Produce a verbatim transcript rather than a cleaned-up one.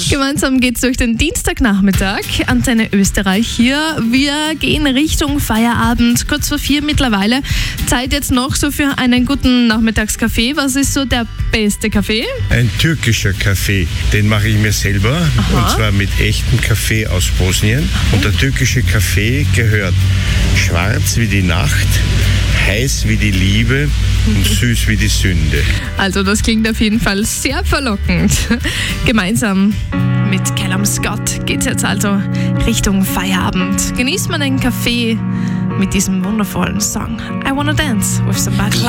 Gemeinsam geht's durch den Dienstagnachmittag. Antenne Österreich hier. Wir gehen Richtung Feierabend, kurz vor vier mittlerweile. Zeit jetzt noch so für einen guten Nachmittagskaffee. Was ist so der beste Kaffee? Ein türkischer Kaffee, den mache ich mir selber. Aha. Und zwar mit echtem Kaffee aus Bosnien. Und der türkische Kaffee gehört schwarz wie die Nacht, heiß wie die Liebe und süß wie die Sünde. Also das klingt auf jeden Fall sehr verlockend. Gemeinsam mit Callum Scott geht's jetzt also Richtung Feierabend. Genießt man einen Kaffee mit diesem wundervollen Song I Wanna Dance with Somebody.